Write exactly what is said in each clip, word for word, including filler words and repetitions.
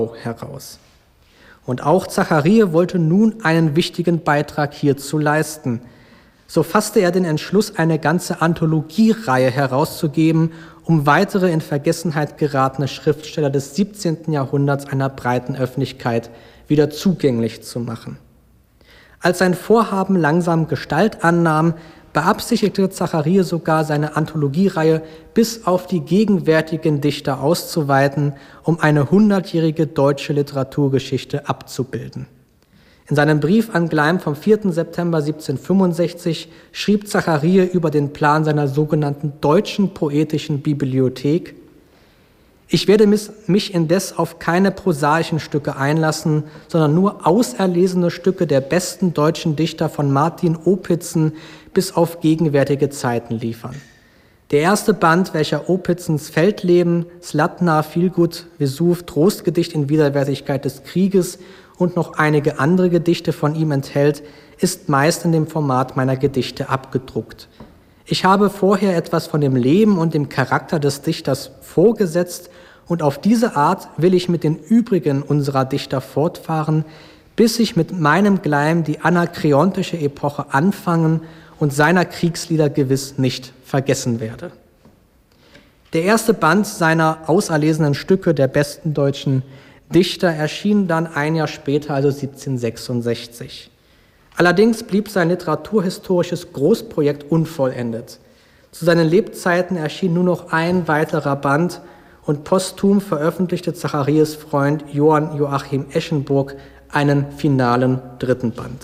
heraus. Und auch Zachariah wollte nun einen wichtigen Beitrag hierzu leisten. So fasste er den Entschluss, eine ganze Anthologiereihe herauszugeben, um weitere in Vergessenheit geratene Schriftsteller des siebzehnten Jahrhunderts einer breiten Öffentlichkeit wieder zugänglich zu machen. Als sein Vorhaben langsam Gestalt annahm, beabsichtigte Zachariah sogar, seine Anthologiereihe bis auf die gegenwärtigen Dichter auszuweiten, um eine hundertjährige deutsche Literaturgeschichte abzubilden. In seinem Brief an Gleim vom vierten September siebzehnhundertfünfundsechzig schrieb Zachariah über den Plan seiner sogenannten Deutschen Poetischen Bibliothek: Ich werde mich indes auf keine prosaischen Stücke einlassen, sondern nur auserlesene Stücke der besten deutschen Dichter von Martin Opitzen bis auf gegenwärtige Zeiten liefern. Der erste Band, welcher Opitzens Feldleben, Slatna, Vielgut, Vesuv, Trostgedicht in Widerwärtigkeit des Krieges und noch einige andere Gedichte von ihm enthält, ist meist in dem Format meiner Gedichte abgedruckt. Ich habe vorher etwas von dem Leben und dem Charakter des Dichters vorgesetzt, und auf diese Art will ich mit den übrigen unserer Dichter fortfahren, bis ich mit meinem Gleim die anakreontische Epoche anfangen und seiner Kriegslieder gewiss nicht vergessen werde. Der erste Band seiner auserlesenen Stücke der besten deutschen Dichter erschien dann ein Jahr später, also siebzehnhundertsechsundsechzig. Allerdings blieb sein literaturhistorisches Großprojekt unvollendet. Zu seinen Lebzeiten erschien nur noch ein weiterer Band und posthum veröffentlichte Zacharias Freund Johann Joachim Eschenburg einen finalen dritten Band.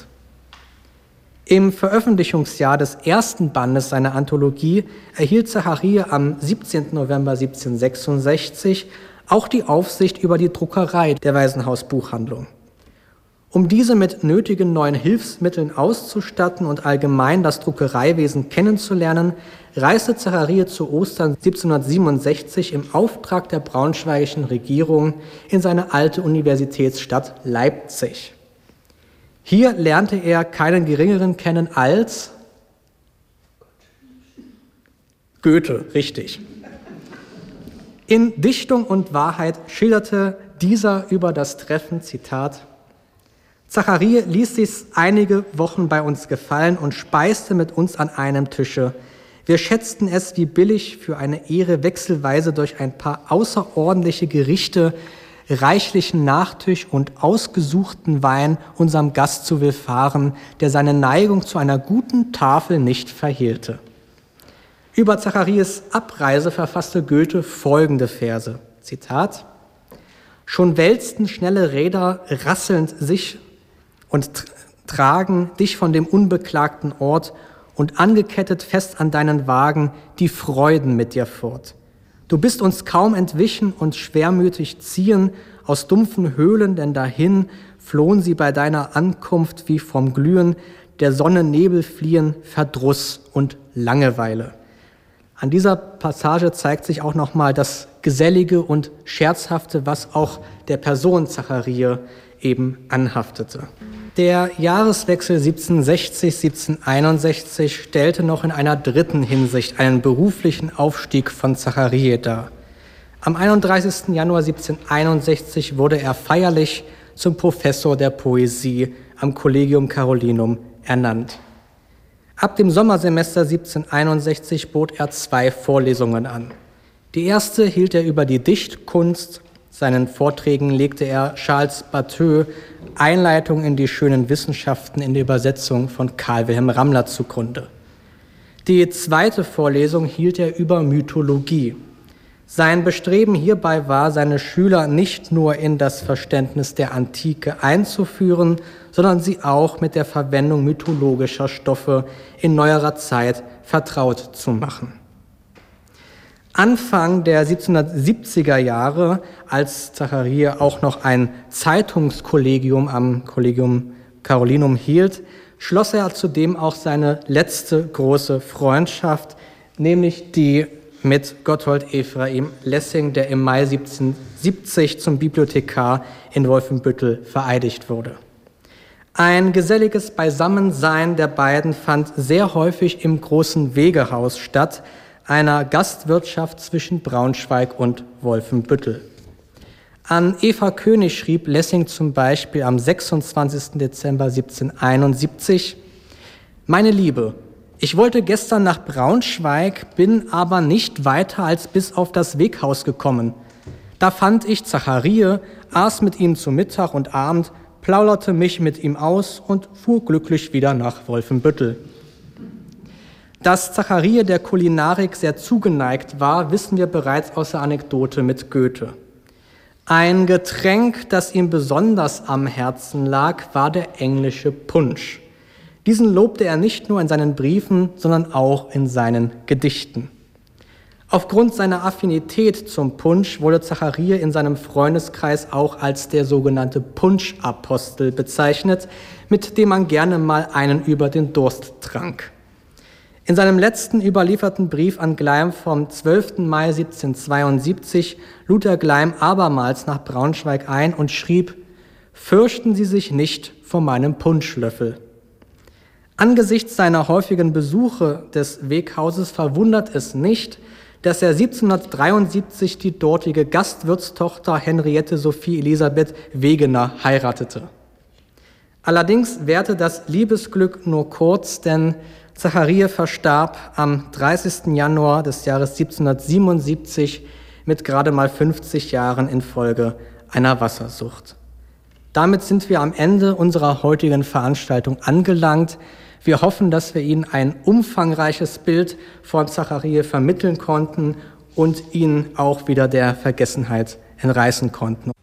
Im Veröffentlichungsjahr des ersten Bandes seiner Anthologie erhielt Zachariah am siebzehnten November siebzehnhundertsechsundsechzig auch die Aufsicht über die Druckerei der Waisenhaus-Buchhandlung. Um diese mit nötigen neuen Hilfsmitteln auszustatten und allgemein das Druckereiwesen kennenzulernen, reiste Zachariah zu Ostern siebzehnhundertsiebenundsechzig im Auftrag der braunschweigischen Regierung in seine alte Universitätsstadt Leipzig. Hier lernte er keinen geringeren kennen als Goethe, richtig. In Dichtung und Wahrheit schilderte dieser über das Treffen, Zitat: Zachariah ließ sich's einige Wochen bei uns gefallen und speiste mit uns an einem Tische. Wir schätzten es wie billig, für eine Ehre wechselweise durch ein paar außerordentliche Gerichte, reichlichen Nachtisch und ausgesuchten Wein unserem Gast zu willfahren, der seine Neigung zu einer guten Tafel nicht verhehlte. Über Zacharias Abreise verfasste Goethe folgende Verse, Zitat: Schon wälzten schnelle Räder rasselnd sich und tragen dich von dem unbeklagten Ort und angekettet fest an deinen Wagen die Freuden mit dir fort. Du bist uns kaum entwichen und schwermütig ziehen aus dumpfen Höhlen, denn dahin flohen sie bei deiner Ankunft wie vom Glühen der Sonne Nebel fliehen, Verdruss und Langeweile. An dieser Passage zeigt sich auch nochmal das Gesellige und Scherzhafte, was auch der Person Zachariah eben anhaftete. Der Jahreswechsel siebzehnhundertsechzig siebzehnhunderteinundsechzig stellte noch in einer dritten Hinsicht einen beruflichen Aufstieg von Zachariah dar. Am einunddreißigsten Januar siebzehnhunderteinundsechzig wurde er feierlich zum Professor der Poesie am Collegium Carolinum ernannt. Ab dem Sommersemester siebzehnhunderteinundsechzig bot er zwei Vorlesungen an. Die erste hielt er über die Dichtkunst. Seinen Vorträgen legte er Charles Batteux Einleitung in die schönen Wissenschaften in der Übersetzung von Karl Wilhelm Rammler zugrunde. Die zweite Vorlesung hielt er über Mythologie. Sein Bestreben hierbei war, seine Schüler nicht nur in das Verständnis der Antike einzuführen, sondern sie auch mit der Verwendung mythologischer Stoffe in neuerer Zeit vertraut zu machen. Anfang der siebzehnhundertsiebziger Jahre, als Zachariah auch noch ein Zeitungskollegium am Collegium Carolinum hielt, schloss er zudem auch seine letzte große Freundschaft, nämlich die mit Gotthold Ephraim Lessing, der im Mai siebzehnhundertsiebzig zum Bibliothekar in Wolfenbüttel vereidigt wurde. Ein geselliges Beisammensein der beiden fand sehr häufig im großen Wegehaus statt, einer Gastwirtschaft zwischen Braunschweig und Wolfenbüttel. An Eva König schrieb Lessing zum Beispiel am sechsundzwanzigsten Dezember siebzehnhunderteinundsiebzig: Meine Liebe, ich wollte gestern nach Braunschweig, bin aber nicht weiter als bis auf das Weghaus gekommen. Da fand ich Zacharie, aß mit ihm zu Mittag und Abend, plauderte mich mit ihm aus und fuhr glücklich wieder nach Wolfenbüttel. Dass Zacharie der Kulinarik sehr zugeneigt war, wissen wir bereits aus der Anekdote mit Goethe. Ein Getränk, das ihm besonders am Herzen lag, war der englische Punsch. Diesen lobte er nicht nur in seinen Briefen, sondern auch in seinen Gedichten. Aufgrund seiner Affinität zum Punsch wurde Zacharie in seinem Freundeskreis auch als der sogenannte Punschapostel bezeichnet, mit dem man gerne mal einen über den Durst trank. In seinem letzten überlieferten Brief an Gleim vom zwölften Mai siebzehnhundertzweiundsiebzig lud er Gleim abermals nach Braunschweig ein und schrieb: Fürchten Sie sich nicht vor meinem Punschlöffel. Angesichts seiner häufigen Besuche des Weghauses verwundert es nicht, dass er siebzehnhundertdreiundsiebzig die dortige Gastwirtstochter Henriette Sophie Elisabeth Wegener heiratete. Allerdings währte das Liebesglück nur kurz, denn Zacharie verstarb am dreißigsten Januar des Jahres siebzehnhundertsiebenundsiebzig mit gerade mal fünfzig Jahren infolge einer Wassersucht. Damit sind wir am Ende unserer heutigen Veranstaltung angelangt. Wir hoffen, dass wir Ihnen ein umfangreiches Bild von Zacharie vermitteln konnten und ihn auch wieder der Vergessenheit entreißen konnten.